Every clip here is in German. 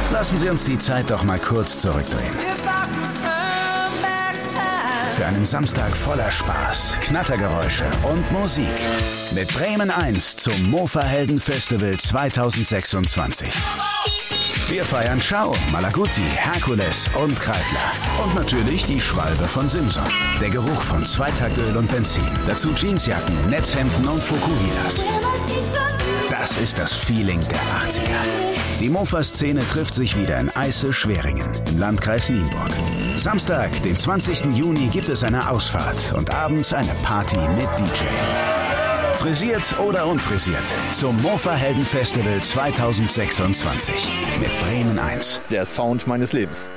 Lassen Sie uns die Zeit doch mal kurz zurückdrehen. Für einen Samstag voller Spaß, Knattergeräusche und Musik. Mit Bremen 1 zum Mofa-Helden-Festival 2026. Wir feiern Ciao, Malaguti, Herkules und Kreidler. Und natürlich die Schwalbe von Simson. Der Geruch von Zweitaktöl und Benzin. Dazu Jeansjacken, Netzhemden und Fukuhidas. Das ist das Feeling der 80er. Die Mofa-Szene trifft sich wieder in Eisse-Schweringen im Landkreis Nienburg. Samstag, den 20. Juni, gibt es eine Ausfahrt und abends eine Party mit DJ. Frisiert oder unfrisiert, zum Mofa-Helden-Festival 2026 mit Bremen 1. Der Sound meines Lebens.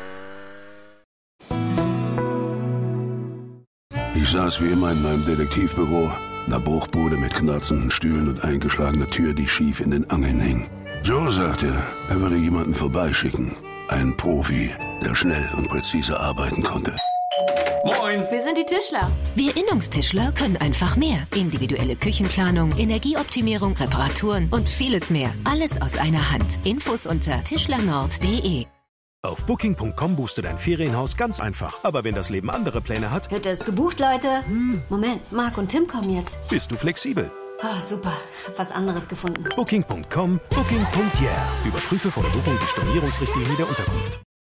Ich saß wie immer in meinem Detektivbüro, einer Bruchbude mit knarzenden Stühlen und eingeschlagener Tür, die schief in den Angeln hing. Joe sagte, er würde jemanden vorbeischicken. Einen Profi, der schnell und präzise arbeiten konnte. Moin! Wir sind die Tischler. Wir Innungstischler können einfach mehr. Individuelle Küchenplanung, Energieoptimierung, Reparaturen und vieles mehr. Alles aus einer Hand. Infos unter tischlernord.de. Auf Booking.com buchst du dein Ferienhaus ganz einfach. Aber wenn das Leben andere Pläne hat, Hütte ist gebucht, Leute. Moment, Marc und Tim kommen jetzt. bist du flexibel. Oh, super, hab was anderes gefunden. Booking.com, Booking.yeah. Überprüfe vor der Buchung die Stornierungsrichtlinie der Unterkunft.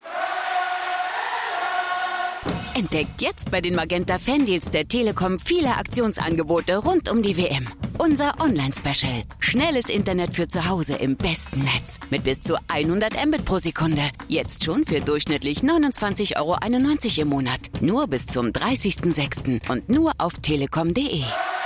Entdeckt jetzt bei den Magenta Fandeals der Telekom viele Aktionsangebote rund um die WM. Unser Online-Special. Schnelles Internet für zu Hause im besten Netz. Mit bis zu 100 Mbit pro Sekunde. Jetzt schon für durchschnittlich 29,91 € im Monat. Nur bis zum 30.06. und nur auf telekom.de.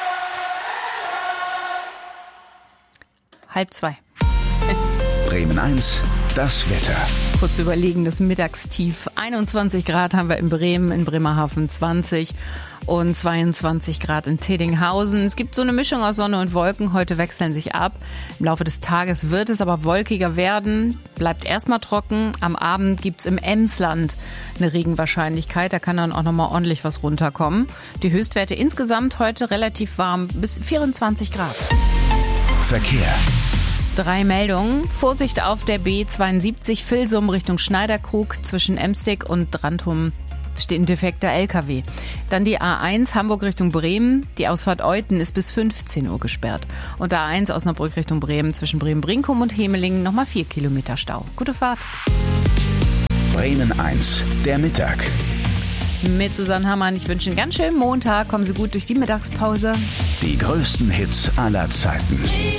1:30. Bremen 1, das Wetter. Kurz überlegen, das Mittagstief. 21 Grad haben wir in Bremen, in Bremerhaven 20 und 22 Grad in Teddinghausen. Es gibt so eine Mischung aus Sonne und Wolken. Heute wechseln sich ab. Im Laufe des Tages wird es aber wolkiger werden. Bleibt erstmal trocken. Am Abend gibt's im Emsland eine Regenwahrscheinlichkeit. Da kann dann auch nochmal ordentlich was runterkommen. Die Höchstwerte insgesamt heute relativ warm, bis 24 Grad. Verkehr. 3 Meldungen. Vorsicht auf der B72 Vilsum Richtung Schneiderkrug. Zwischen Emstig und Drantum steht ein defekter LKW. Dann die A1 Hamburg Richtung Bremen. Die Ausfahrt Euten ist bis 15 Uhr gesperrt. Und A1 Osnabrück Richtung Bremen zwischen Bremen-Brinkum und Hemelingen nochmal 4 Kilometer Stau. Gute Fahrt. Bremen 1, der Mittag. Mit Susanne Hammann. Ich wünsche einen ganz schönen Montag. Kommen Sie gut durch die Mittagspause. Die größten Hits aller Zeiten.